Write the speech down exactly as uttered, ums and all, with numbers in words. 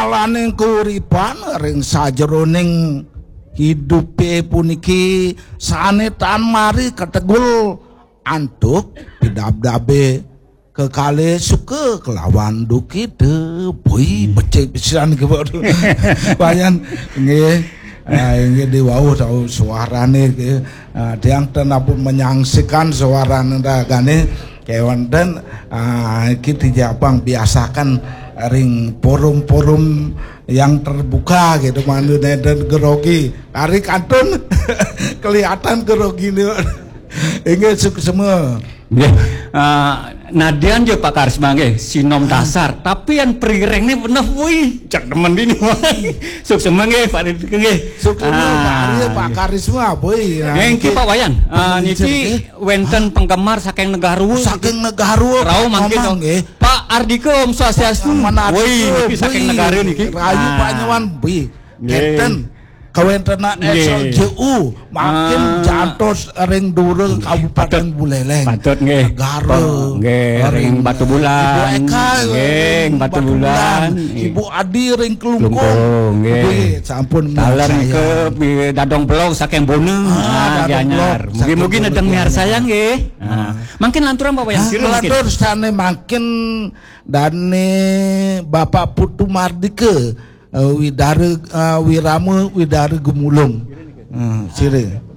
ngalaning keuripan ring sajroning hidupe puniki sanetan mari ketegul antuk bidab-dabe kekale suka kelawan duki de boy becek pisan ke bayan nggih nggih diwauh tau suarane ke tiang tenapun menyangsikan suara ndagane kewonten iki dijabang biasakan ring forum-forum yang terbuka gitu mandu dan gerogi hari kantun kelihatan gerogi nih ingin semua uh, Nadian jo Pak Karisma nggih sinom dasar tapi yang perireng ini bener wih cek temen ini suk semua nggih Pak nggih suk semua Pak Karisma boy nggih Pak Wayan niki wenten penggemar saking Negaru saking Negaru rau mangkin nggih Pak Ardika Om Swastiastu wih niki saking Negaru niki rayu Pak Nyawan boy kenten kawentena S L J U makin jantos ring durung Kabupaten Buleleng patut nggih Negara nggih ring Batu Bulan Ibu Eka nggih Batu Bulan Ibu Adi ring Kelungkung nggih sampun taler ke Dadong Blok saking Boneng anyar mugi-mugi nedeng miar saya nggih makin lanturan Bapak yang sira lantur sane makin dane Bapak Putu Mardike Uh, widara uh, wirama widara gemulung uh, sire